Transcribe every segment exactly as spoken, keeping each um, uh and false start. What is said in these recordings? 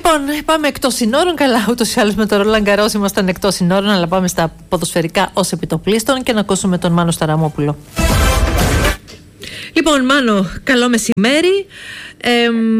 Λοιπόν, πάμε εκτός συνόρων. Καλά, ούτως ή άλλως με το Ρολάν Γκαρός ήμασταν εκτός συνόρων, αλλά πάμε στα ποδοσφαιρικά ως επιτοπλίστων και να ακούσουμε τον Μάνο Σταραμόπουλο. Λοιπόν, Μάνο, καλό μεσημέρι. Ε,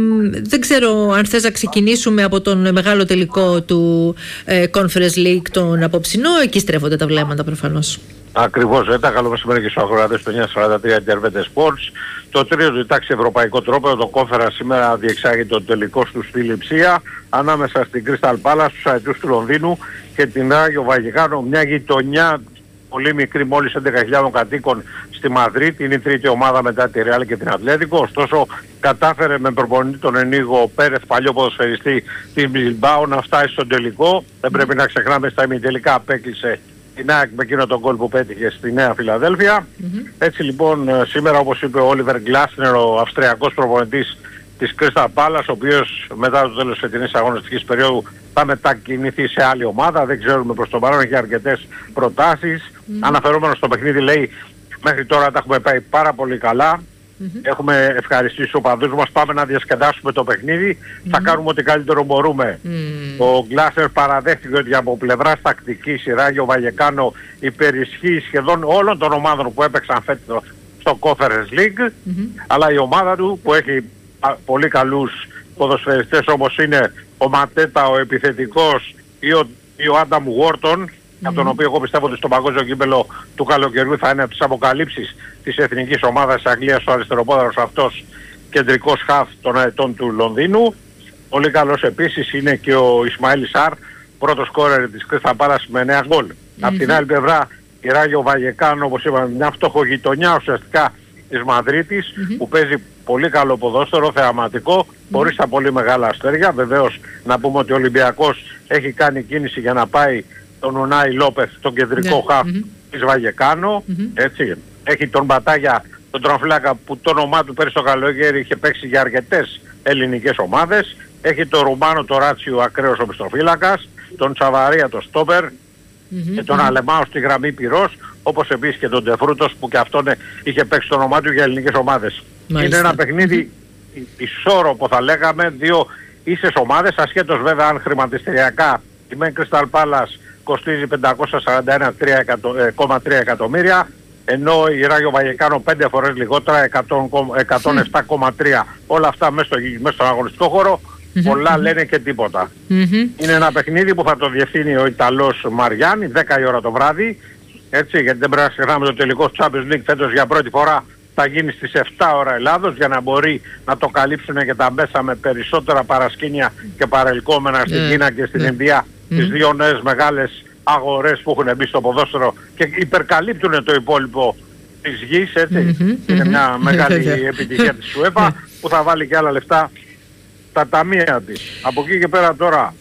δεν ξέρω αν θες να ξεκινήσουμε από τον μεγάλο τελικό του ε, Conference League, τον απόψινό. Εκεί στρέφονται τα βλέμματα προφανώς. Ακριβώς, Έτα. Καλό μεσημέρι και στους αγοράτες του εννιά σαράντα τρία Intervete Sports. Το τρίτο του τάξη ευρωπαϊκό τρόπο, το Conference σήμερα διεξάγει το τελικό του στη Λειψία ανάμεσα στην Crystal Palace, στους αετούς του Λονδίνου και την Ράγιο Βαγεκάνο, μια γειτονιά πολύ μικρή, μόλις έντεκα χιλιάδων κατοίκων στη Μαδρίτη. Είναι η τρίτη ομάδα μετά τη Ρεάλ και την Ατλέτικο. Ωστόσο κατάφερε με προπονητή τον Ενίγο Πέρεθ, παλιό ποδοσφαιριστή της Μπιλμπάου, να φτάσει στον τελικό. Δεν πρέπει να ξεχνάμε, στα ημιτελικά απέκλεισε την ΑΕΚ με εκείνο τον γκολ που πέτυχε στη Νέα Φιλαδέλφια. Mm-hmm. Έτσι λοιπόν σήμερα, όπως είπε ο Όλιβερ Γκλάσνερ, ο αυστριακός προπονητής της Crystal Palace, ο οποίος μετά το τέλος της φετινής αγωνιστικής περίοδου θα μετακινηθεί σε άλλη ομάδα. Δεν ξέρουμε, προς τον παρόν έχει αρκετές προτάσεις. Mm-hmm. Αναφερόμενο στο παιχνίδι, λέει, μέχρι τώρα τα έχουμε πάει πάρα πολύ καλά. Mm-hmm. Έχουμε ευχαριστήσει τους οπαδούς μας, πάμε να διασκεδάσουμε το παιχνίδι, mm-hmm. θα κάνουμε ό,τι καλύτερο μπορούμε. Mm-hmm. Ο Γκλάσερ παραδέχτηκε ότι από πλευράς τακτικής η Ράγιο Βαγεκάνο υπερισχύει σχεδόν όλων των ομάδων που έπαιξαν φέτος στο Conference League, mm-hmm. αλλά η ομάδα του που έχει πολύ καλούς ποδοσφαιριστές όπως είναι ο Ματέτα, ο επιθετικός, ή ο, ή ο Άνταμ Γουόρτον, mm-hmm. από τον οποίο εγώ πιστεύω ότι στο παγκόσμιο κύπελλο του καλοκαιριού θα είναι από τις αποκαλύψεις της εθνικής ομάδας της Αγγλίας, ο αριστεροπόδαρος αυτός κεντρικός χαφ των αετών του Λονδίνου. Πολύ καλός επίσης είναι και ο Ισμαήλ Σαρ, πρώτος σκόρερ της Crystal Palace με εννέα γκολ. Mm-hmm. Απ' την άλλη πλευρά η Ράγιο Βαγεκάνο, όπως είπαμε, μια φτωχογειτονιά ουσιαστικά της Μαδρίτης, mm-hmm. που παίζει πολύ καλό ποδόσφαιρο, θεαματικό, mm-hmm. χωρίς τα πολύ μεγάλα αστέρια. Βεβαίως να πούμε ότι ο Ολυμπιακός έχει κάνει κίνηση για να πάει τον Ουνάι Λόπεθ, τον κεντρικό yeah. χαφ mm-hmm. της Βαγεκάνο, mm-hmm. έτσι. Έχει τον Μπατάγια, τον τρομφλάκα, που το όνομά του πέρυσι το καλοκαίρι είχε παίξει για αρκετές ελληνικές ομάδες. Έχει τον Ρουμάνο, το Ράτσιο, ακραίος οπισθοφύλακας, τον Τσαβαρία, το Στόπερ, mm-hmm. και τον mm-hmm. Αλεμάο στη γραμμή πυρός, όπως επίσης και τον Τεφρούτος, που και αυτόν είχε παίξει το όνομά του για ελληνικές ομάδες. Μάλιστα. Είναι ένα παιχνίδι mm-hmm. ισόρροπο, θα λέγαμε, δύο ίσες ομάδες, ασχέτως βέβαια αν χρηματιστηριακά η μεν Crystal Palace κοστίζει πεντακόσια σαράντα ένα κόμμα τρία εκατομμύρια, ενώ η Ράγιο Βαγεκάνο πέντε φορές λιγότερα, εκατόν επτά κόμμα τρία. Όλα αυτά μέσα, στο, μέσα στον αγωνιστικό χώρο, mm-hmm. πολλά λένε και τίποτα. Mm-hmm. Είναι ένα παιχνίδι που θα το διευθύνει ο Ιταλός Μαριάννη, δέκα η ώρα το βράδυ, έτσι, γιατί δεν πρέπει να ξεχνάμε το τελικό Champions League φέτος για πρώτη φορά θα γίνει στις επτά ώρα Ελλάδος, για να μπορεί να το καλύψουν και τα μέσα με περισσότερα παρασκήνια και παρελκόμενα στην mm. Κίνα και στην mm. Ινδία, mm. τις δύο νέες μεγάλες αγορές που έχουν μπει στο ποδόσφαιρο και υπερκαλύπτουν το υπόλοιπο της γης, έτσι. Mm-hmm. Είναι μια μεγάλη επιτυχία της UEFA που θα βάλει και άλλα λεφτά τα ταμεία της. Από εκεί και πέρα τώρα,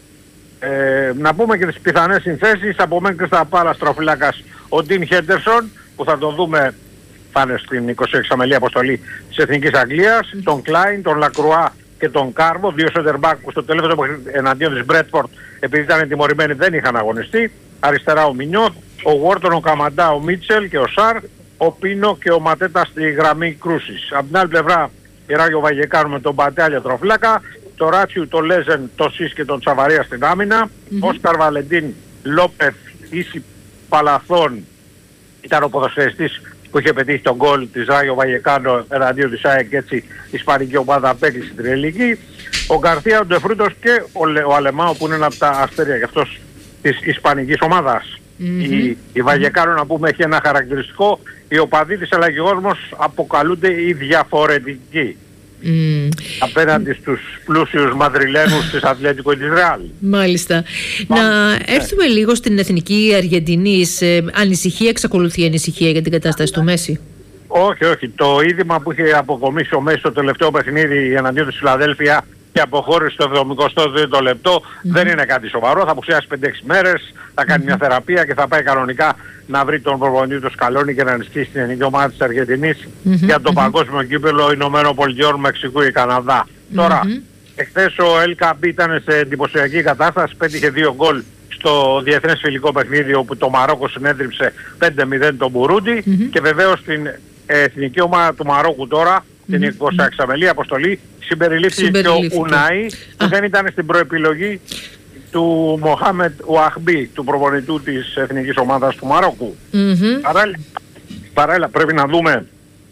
ε, να πούμε και τις πιθανές συνθέσεις. Από μεν Crystal Palace τροφυλάκας ο Ντίν Χέντερσον, που θα το δούμε, θα είναι στην είκοσι έξι αμελή αποστολή της Εθνικής Αγγλίας, τον Κλάιν, τον Λακρουά και τον Κάρβο, δύο σέντερμπακ που στο τελευταίο εναντίον της Μπρέτφορντ, επειδή ήταν τιμωρημένοι, δεν είχαν αγωνιστεί. Αριστερά ο Μινιότ, ο Γουόρτον, ο Καμαντά, ο Μίτσελ και ο Σαρ, ο Πίνο και ο Ματέτα στη γραμμή κρούσης. Από την άλλη πλευρά η Ράγιο Βαγεκάνο με τον Μπατάλια τροφλάκα, το Ράτσιου, το Λέζεν, το Σις και τον Τσαβαρία στην άμυνα, mm-hmm. ο Όσκαρ Βαλεντίν, Λόπεθ, Ίση Παλαθών, ήταν ο ποδοσφαιριστής που είχε πετύχει τον γκολ της Ράγιο Βαγεκάνο εναντίον της ΑΕΚ, έτσι η ισπανική ομάδα απέκλεισε την ελληνική. Ο Γκαρθία, ο Ντεφρούτος και ο, Λε, ο Αλεμάο, που είναι ένα από τα αστέρια και αυτός της ισπανικής ομάδας. Mm-hmm. Η, η Βαγεκάνο, να πούμε, έχει ένα χαρακτηριστικό, οι οπαδοί της αλλά και ο κόσμος αποκαλούνται οι διαφορετικοί. Mm. Απέναντι στους πλούσιους Μαδριλένους της Ατλέτικο ή της Ρεάλ. Μάλιστα. Πάμε. Να έρθουμε yeah. λίγο στην Εθνική Αργεντινής. Ε, ανησυχία, εξακολουθεί η ανησυχία για την κατάσταση του Μέση? Όχι, όχι. Το είδημα που είχε αποκομίσει ο Μέση στο τελευταίο παιχνίδι εναντίον της Φιλαδέλφια και αποχώρησε στο εβδομηκοστό τρίτο λεπτό mm-hmm. δεν είναι κάτι σοβαρό. Θα απουσιάσει πέντε έξι μέρες, θα κάνει mm-hmm. μια θεραπεία και θα πάει κανονικά να βρει τον προπονητή του Σκαλόνι και να ενισχύσει την εθνική ομάδα της Αργεντινής mm-hmm. για το mm-hmm. παγκόσμιο κύπελλο Ηνωμένων Πολιτειών, Μεξικού ή Καναδά. Mm-hmm. Τώρα, εχθές ο Ελ Καμπί ήταν σε εντυπωσιακή κατάσταση, πέτυχε δύο γκολ στο διεθνές φιλικό παιχνίδι όπου το Μαρόκο συνέδριψε πέντε μηδέν τον Μπουρούντι mm-hmm. και βεβαίως στην εθνική ομάδα του Μαρόκου τώρα την εικοσαεξαμελή αποστολή, συμπεριλήφθηκε και ο Ουνάι, που δεν ήταν στην προεπιλογή του Μοχάμετ Ουαχμπή, του προπονητού της εθνικής ομάδας του Μαρόκου. Mm-hmm. Παράλληλα, παράλληλα πρέπει να δούμε,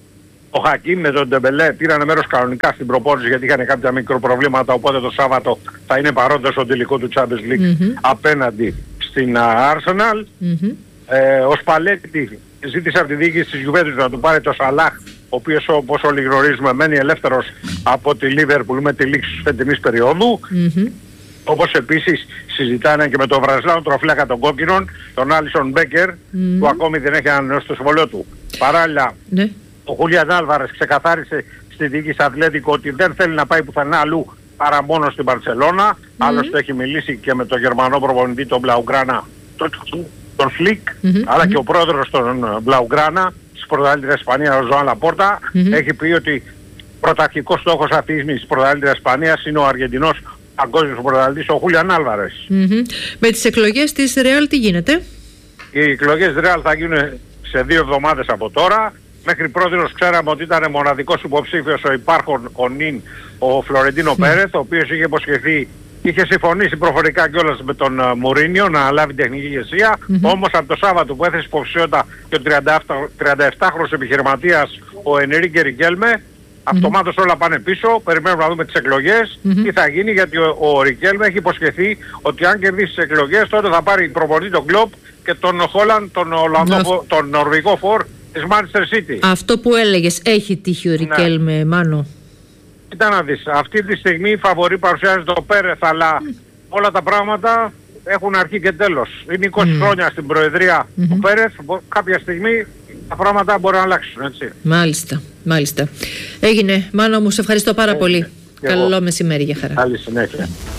ο Χακίμ με τον Ντεμπελέ πήραν μέρος κανονικά στην προπόνηση γιατί είχαν κάποια μικροπροβλήματα, οπότε το Σάββατο θα είναι παρόντες στο τελικό του Champions League mm-hmm. απέναντι στην uh, Arsenal. Mm-hmm. Ε, ο Σπαλέτη ζήτησε από τη διοίκηση της Juventus να του πάρει το Σαλάχ, ο οποίος όπως όλοι γνωρίζουμε μένει ελεύθερος από τη Liverpool με τη λήξη της φετινής περίοδου. Mm-hmm. Όπως επίσης συζητάνε και με τον Βραζιλάνο τροφλάκα των κόκκινων, τον Άλισον Μπέκερ, mm-hmm. που ακόμη δεν έχει ανανεώσει το συμβολίο του. Παράλληλα, mm-hmm. ο Χούλιαν Άλβαρες ξεκαθάρισε στη διοίκηση Ατλέτικο ότι δεν θέλει να πάει πουθενά αλλού παρά μόνο στην Μπαρσελόνα. Mm-hmm. Άλλωστε έχει μιλήσει και με τον Γερμανό προπονητή τον Μπλαουγκράνα, τον, τον Φλικ, mm-hmm. αλλά mm-hmm. και ο πρόεδρος των Μπλαουγκράνα της πρωταθλήτριας Ισπανίας, ο Ζωάν Λαπόρτα, mm-hmm. έχει πει ότι πρωταρχικός στόχος αυτής της πρωταθλήτριας Ισπανίας είναι ο Αργεντινός παγκόσμιος πρωταθλητής, ο Χούλιαν Άλβαρες. Mm-hmm. Με τις εκλογές της Ρεάλ τι γίνεται? Οι εκλογές της Ρεάλ θα γίνουν σε δύο εβδομάδες από τώρα. Μέχρι πρότινος ξέραμε ότι ήταν μοναδικός υποψήφιος ο υπάρχον ο νυν, ο Φλωρεντίνο mm. Πέρεθ, ο οποίος είχε υποσχεθεί, είχε συμφωνήσει προφορικά κιόλας με τον uh, Μουρίνιο να λάβει τεχνική ηγεσία. Mm-hmm. Όμως από το Σάββατο που έθεσε υποψηφιότητα και ο τριανταεπτάχρονος επιχειρηματίας ο Ενρίκε Ρικέλμε, mm-hmm. αυτομάτως όλα πάνε πίσω. Περιμένουμε να δούμε τις εκλογές, mm-hmm. τι θα γίνει, γιατί ο, ο Ρικέλμε έχει υποσχεθεί ότι αν κερδίσει τις εκλογές τότε θα πάρει προπονητή τον Κλοπ και τον Χόλαντ, τον, Ολλανδό, τον Νορβηγό φορ της Manchester City. Αυτό που έλεγες, έχει τύχει ο Ρικέλμε, ναι. Μάνο? Κοίτα να δεις, αυτή τη στιγμή η φαβορή παρουσιάζεται το Πέρεθ, αλλά mm. όλα τα πράγματα έχουν αρχή και τέλος. Είναι είκοσι mm. χρόνια στην προεδρία mm-hmm. του Πέρεθ, κάποια στιγμή τα πράγματα μπορεί να αλλάξουν, έτσι. Μάλιστα, μάλιστα. Έγινε. Μάνο μου, σε ευχαριστώ πάρα Έγινε. πολύ. Καλό μεσημέρι, για χαρά. Καλή συνέχεια.